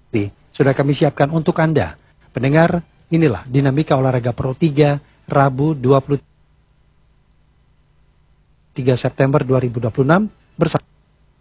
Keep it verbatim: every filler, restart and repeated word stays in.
sudah kami siapkan untuk Anda. Pendengar, inilah dinamika olahraga Pro tiga Rabu dua puluh tiga September dua ribu dua puluh enam bersama